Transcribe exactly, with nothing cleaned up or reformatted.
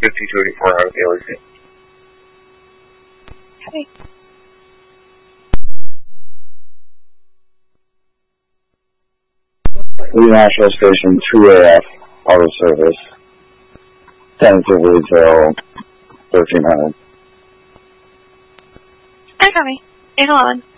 fifty-two eighty-four out of Galaxy. Okay. Lee National Station two A F, out of service. Tentatively till thirteen hundred. I copy. eight eleven.